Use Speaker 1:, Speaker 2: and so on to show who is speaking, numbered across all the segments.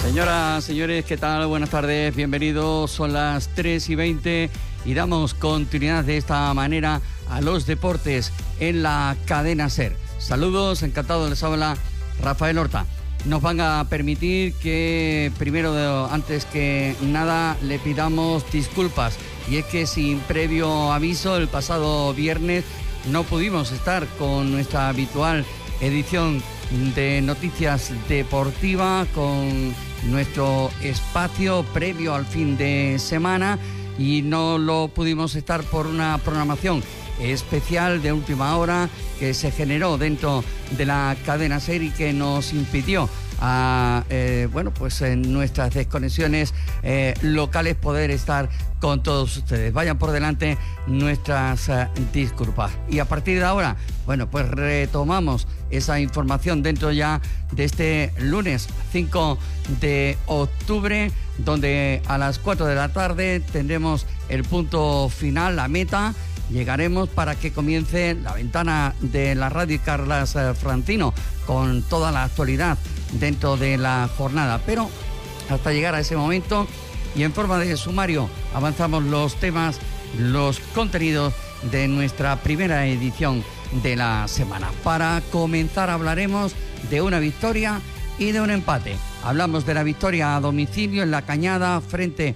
Speaker 1: Señoras, señores, ¿qué tal? Buenas tardes, bienvenidos. Son las 3:20 y damos continuidad de esta manera a los deportes en la cadena SER. Saludos, encantado, les habla Rafael Horta. Nos van a permitir que primero, antes que nada, le pidamos disculpas. Y es que sin previo aviso, el pasado viernes no pudimos estar con nuestra habitual edición de noticias deportivas, con nuestro espacio previo al fin de semana, y no lo pudimos estar por una programación especial de última hora que se generó dentro de la cadena SER y que nos impidió en nuestras desconexiones locales poder estar con todos ustedes. Vayan por delante nuestras disculpas. Y a partir de ahora, pues retomamos esa información dentro ya de este lunes 5 de octubre, donde a las 4 de la tarde tendremos el punto final, la meta. Llegaremos para que comience la ventana de la radio Carlas Francino con toda la actualidad dentro de la jornada. Pero hasta llegar a ese momento y en forma de sumario avanzamos los temas, los contenidos de nuestra primera edición de la semana. Para comenzar hablaremos de una victoria y de un empate. Hablamos de la victoria a domicilio en La Cañada frente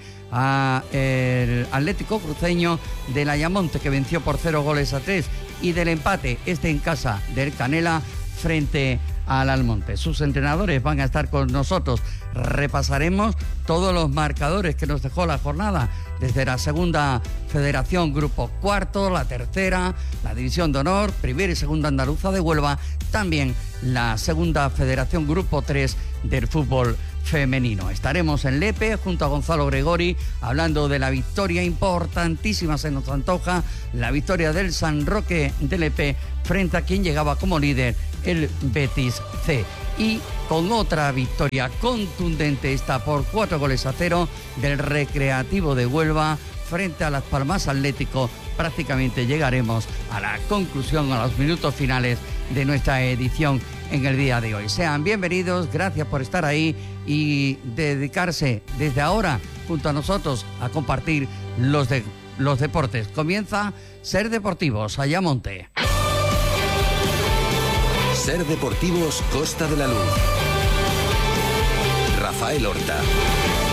Speaker 1: al Atlético Cruceño del Ayamonte, que venció por 0-3, y del empate en casa del Canela frente al Almonte. Sus entrenadores van a estar con nosotros. Repasaremos todos los marcadores que nos dejó la jornada, desde la segunda federación Grupo Cuarto, la tercera, la División de Honor, primera y segunda andaluza de Huelva, también la segunda federación Grupo 3 del fútbol femenino. Estaremos en Lepe junto a Gonzalo Gregori hablando de la victoria importantísima, se nos antoja, la victoria del San Roque de Lepe frente a quien llegaba como líder, el Betis C. Y con otra victoria contundente, esta por 4-0 del Recreativo de Huelva frente a Las Palmas Atlético, prácticamente llegaremos a la conclusión, a los minutos finales de nuestra edición en el día de hoy. Sean bienvenidos, gracias por estar ahí y dedicarse desde ahora junto a nosotros a compartir los deportes. Comienza SER Deportivos Ayamonte.
Speaker 2: SER Deportivos Costa de la Luz. Rafael Horta.